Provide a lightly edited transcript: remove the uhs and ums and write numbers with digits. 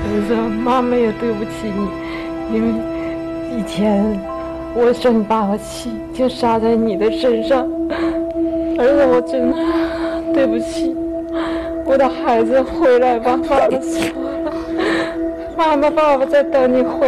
儿子，妈妈也对不起你，因为以前我生爸爸气就撒在你的身上，儿子，我真的对不起。我的孩子回来吧，爸爸说了，妈妈爸爸在等你回来。